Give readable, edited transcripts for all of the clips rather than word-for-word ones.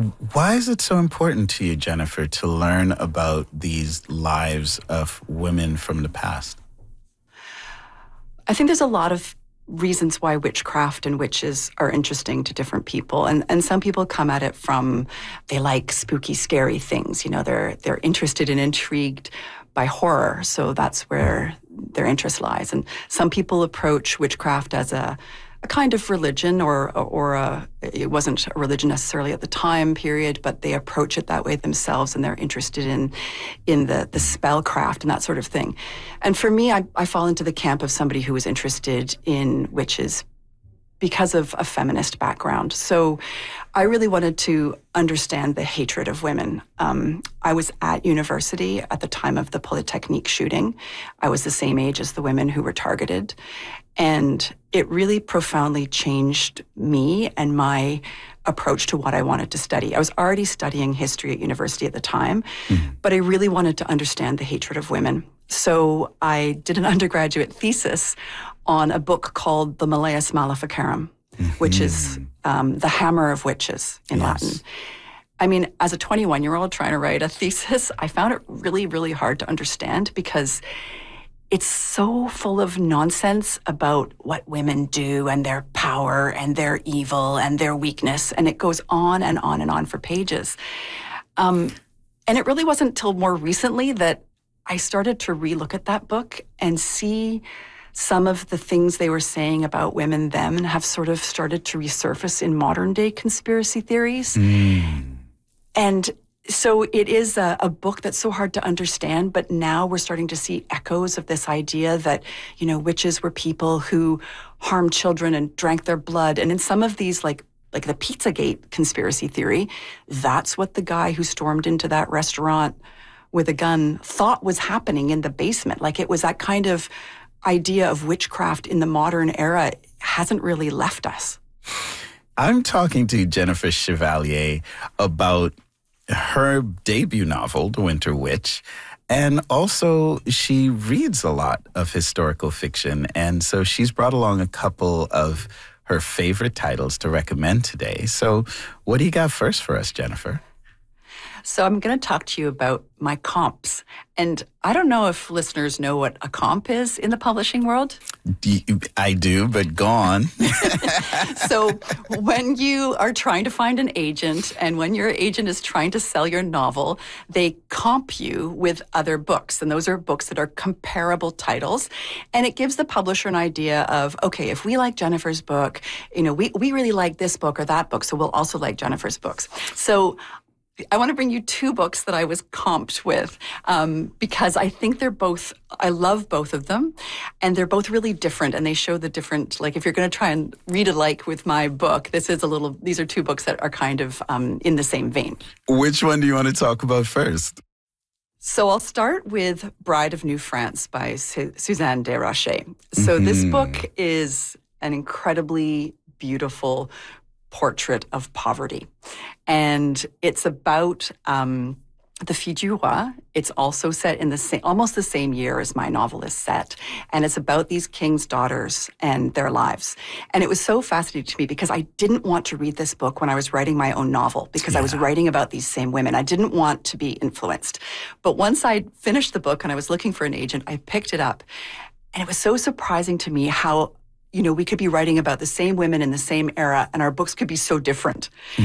Why is it so important to you, Jennifer, to learn about these lives of women from the past? I think there's a lot of reasons why witchcraft and witches are interesting to different people. And some people come at it from, they like spooky, scary things. You know, they're interested and intrigued by horror. So that's where their interest lies. And some people approach witchcraft as a kind of religion, it wasn't a religion necessarily at the time period, but they approach it that way themselves, and they're interested in the spellcraft and that sort of thing. And for me, I fall into the camp of somebody who is interested in witches because of a feminist background. So I really wanted to understand the hatred of women. I was at university at the time of the Polytechnique shooting. I was the same age as the women who were targeted. And it really profoundly changed me and my approach to what I wanted to study. I was already studying history at university at the time, but I really wanted to understand the hatred of women. So I did an undergraduate thesis on a book called The Malleus Maleficarum, which is the hammer of witches in Latin. I mean, as a 21-year-old trying to write a thesis, I found it really, really hard to understand because it's so full of nonsense about what women do and their power and their evil and their weakness. And it goes on and on and on for pages. And it really wasn't until more recently that I started to relook at that book and see some of the things they were saying about women then have sort of started to resurface in modern day conspiracy theories. And so it is a book that's so hard to understand, but now we're starting to see echoes of this idea that, you know, witches were people who harmed children and drank their blood. And in some of these, like the Pizzagate conspiracy theory, that's what the guy who stormed into that restaurant with a gun thought was happening in the basement. Like it was that kind of idea of witchcraft in the modern era hasn't really left us. I'm talking to Jennifer Chevalier about her debut novel, The Winter Witch, and also she reads a lot of historical fiction, and so she's brought along a couple of her favorite titles to recommend today. So what do you got first for us, Jennifer? So I'm going to talk to you about my comps. And I don't know if listeners know what a comp is in the publishing world. I do, but go on. So when you are trying to find an agent and when your agent is trying to sell your novel, they comp you with other books. And those are books that are comparable titles. And it gives the publisher an idea of, okay, if we like Jennifer's book, you know, we really like this book or that book, so we'll also like Jennifer's books. So I want to bring you two books that I was comped with because I think I love both of them, and they're both really different, and they show the different, like if you're going to try and read alike with my book, these are two books that are kind of in the same vein. Which one do you want to talk about first? So I'll start with Bride of New France by Suzanne Desrochers. So this book is an incredibly beautiful portrait of poverty. And it's about the Fille du Roi. It's also set in almost the same year as my novel is set. And it's about these kings' daughters and their lives. And it was so fascinating to me because I didn't want to read this book when I was writing my own novel because I was writing about these same women. I didn't want to be influenced. But once I finished the book and I was looking for an agent, I picked it up. And it was so surprising to me how, you know, we could be writing about the same women in the same era and our books could be so different.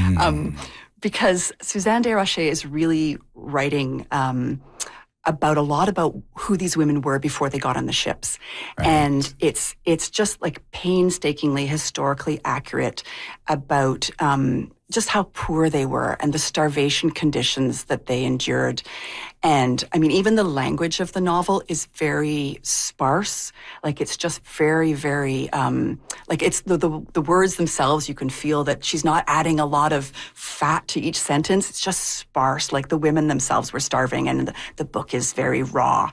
Because Suzanne Desrochers is really writing about a lot about who these women were before they got on the ships. Right. And it's just like painstakingly historically accurate about just how poor they were and the starvation conditions that they endured. And I mean, even the language of the novel is very sparse. Like it's just very, very, like it's the words themselves, you can feel that she's not adding a lot of fat to each sentence. It's just sparse, like the women themselves were starving and the book is very raw.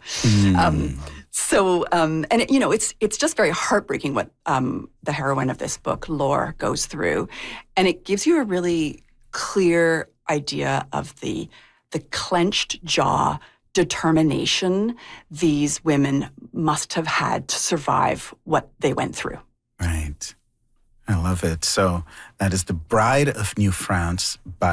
And it's just very heartbreaking what the heroine of this book, Laure, goes through. And it gives you a really clear idea of the clenched jaw determination these women must have had to survive what they went through. Right. I love it. So that is The Bride of New France by